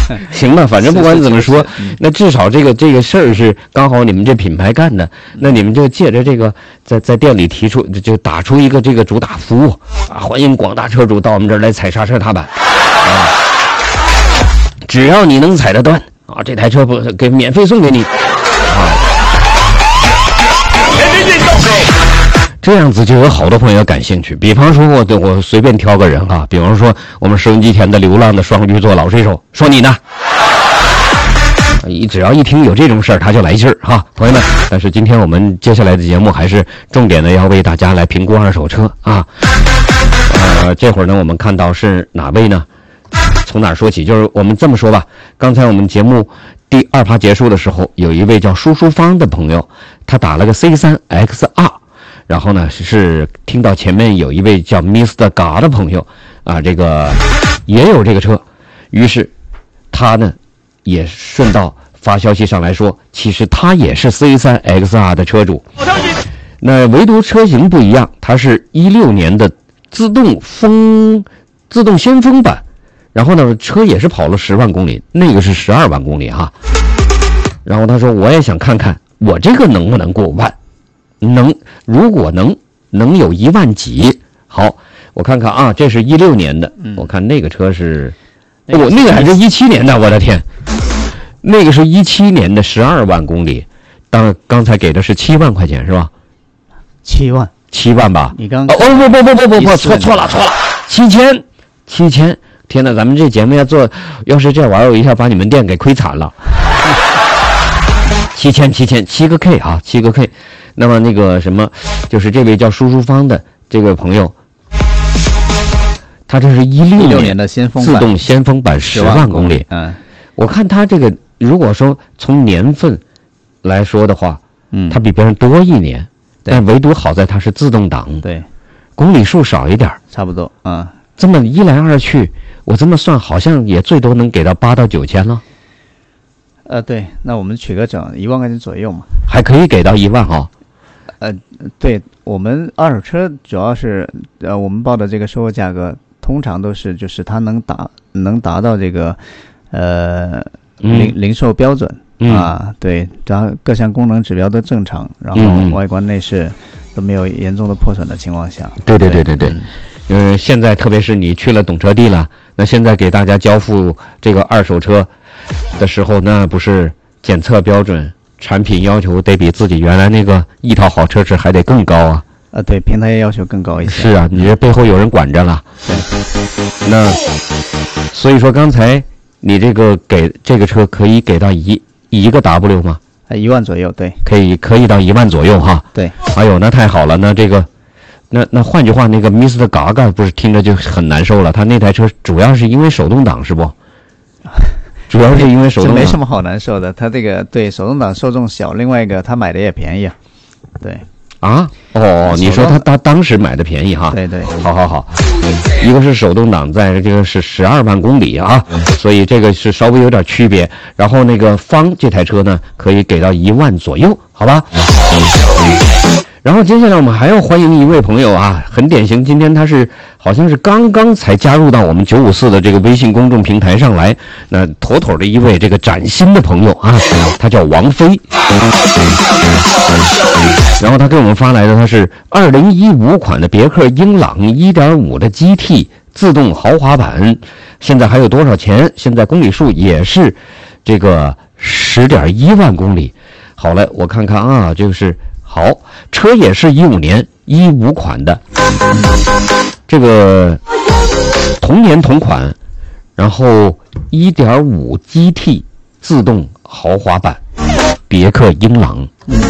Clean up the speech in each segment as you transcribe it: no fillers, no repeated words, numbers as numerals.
行吧，反正不管怎么说，那至少这个事儿是刚好你们这品牌干的，那你们就借着这个在店里提出就打出一个这个主打服务啊，欢迎广大车主到我们这儿来踩刹车踏板啊，只要你能踩得断啊，这台车不给免费送给你啊。这样子就有好多朋友感兴趣，比方说我随便挑个人啊，比方说我们收音机前的流浪的双鱼座老水手，说你呢，只要一听有这种事儿他就来劲儿哈，朋友们。但是今天我们接下来的节目还是重点的要为大家来评估二手车啊。这会儿呢我们看到是哪位呢？从哪儿说起？就是我们这么说吧，刚才我们节目第2趴结束的时候，有一位叫舒舒芳的朋友，他打了个 C3XR。然后呢，是听到前面有一位叫 Mr. Ga 的朋友啊，这个也有这个车，于是他呢也顺道发消息上来说，其实他也是 C3XR 的车主。那唯独车型不一样，它是16年的自动先锋版，然后呢车也是跑了10万公里，那个是12万公里哈。然后他说我也想看看我这个能不能过万。如果能有1万几，好，我看看啊，这是16年的，我看那个车是，那个还是17年的，我的天，那个是17年的12万公里，刚才给的是7万块钱是吧 ？7 万吧？ 你刚不，错了，7000，天哪，咱们这节目要是这玩意儿，我一下把你们店给亏惨了。7个 K 啊，7个 K。那么那个什么，就是这位叫舒舒芳的这位朋友，他这是16年的先锋自动先锋版10万公里。我看他这个如果说从年份来说的话，他比别人多1年，但唯独好在它是自动挡， 对， 公里数少一点， 差不多啊。 这么一来二去，我这么算，好像也最多能给到8到9千了。 对，那我们取个整，1万块钱左右嘛， 还可以给到1万哈。 对，我们二手车主要是我们报的这个售后价格，通常都是就是它能达到这个零售标准啊，对，然后各项功能指标都正常，然后外观内饰都没有严重的破损的情况下。对， 现在特别是你去了懂车帝了，那现在给大家交付这个二手车的时候，那不是检测标准。产品要求得比自己原来那个一套好车还得更高啊！ 对，平台要求更高一些。 是啊，你这背后有人管着了。 对， 那所以说刚才你这个给这个车可以给到一个 W 吗 ？1万左右，对， 可以到1万左右哈。 对， 哎呦，那太好了，那这个那换句话，那个 Mr. Gaga 不是听着就很难受了？他那台车主要是因为手动挡是不？主要是因为手动挡， 这没什么好难受的。他这个对手动挡受众小，另外一个他买的也便宜啊。对啊，你说他当时买的便宜哈？ 对， 好，一个是手动挡，在这个是12万公里啊，所以这个是稍微有点区别。然后那个方这台车呢，可以给到1万左右，好吧？然后接下来我们还要欢迎一位朋友啊，很典型，今天他是好像是刚刚才加入到我们954的这个微信公众平台上来，那妥妥的一位这个崭新的朋友啊，他叫王飞。然后他给我们发来的他是2015款的别克英朗 1.5 的 GT 自动豪华版，现在还有多少钱？现在公里数也是这个10.1万公里。好了，我看看啊，就是好，车也是15年15款的，这个同年同款，然后 1.5 GT 自动豪华版别克英朗。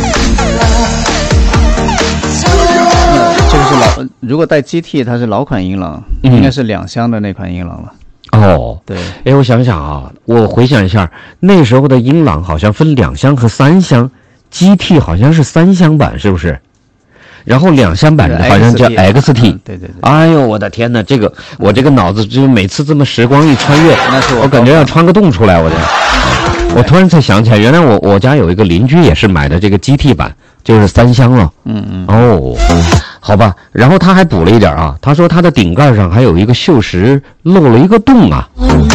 这个是如果带 GT 它是老款英朗，应该是2厢的那款英朗了。 对，我想想啊，我回想一下，那时候的英朗好像分2厢和3厢 ，GT 好像是3厢版，是不是？然后2厢版好像叫 XT。 对。 哎呦，我的天哪，这个我这个脑子就每次这么时光一穿越，我感觉要穿个洞出来，我突然才想起来，原来我家有一个邻居也是买的这个 GT 版，就是3厢了。好吧，然后他还补了一点啊，他说他的顶盖上还有一个锈蚀漏了一个洞啊。